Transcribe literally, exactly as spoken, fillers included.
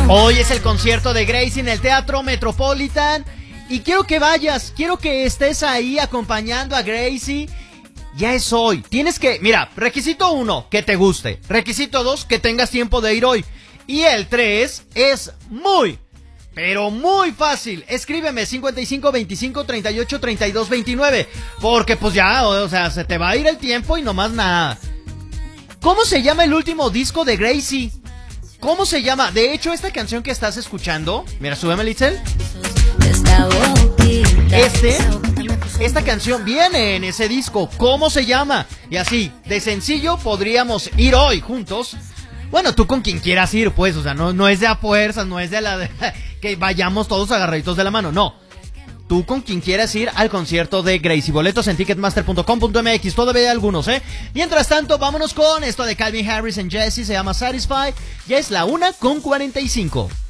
Hoy es el concierto de Gracie en el Teatro Metropolitan y quiero que vayas, quiero que estés ahí acompañando a Gracie. Ya es hoy. Tienes que, mira, requisito uno, que te guste. Requisito dos, que tengas tiempo de ir hoy. Y el tres es muy, pero muy fácil. Escríbeme cincuenta y cinco veinticinco treinta y ocho treinta y dos veintinueve. Porque pues ya, o sea, se te va a ir el tiempo y nomás nada. ¿Cómo se llama el último disco de Gracie? ¿Cómo se llama? De hecho, esta canción que estás escuchando, mira, súbeme, Litzel. Este, esta canción viene en ese disco. ¿Cómo se llama? Y así, de sencillo, podríamos ir hoy juntos. Bueno, tú con quien quieras ir, pues, o sea, no, no es de a fuerzas, no es de la de, que vayamos todos agarraditos de la mano, no. Tú con quien quieras ir al concierto de Gracie. Boletos en ticketmaster punto com punto m x. Todavía hay algunos, ¿eh? Mientras tanto, vámonos con esto de Calvin Harris and Jesse. Se llama Satisfy. Ya es la una con cuarenta y cinco.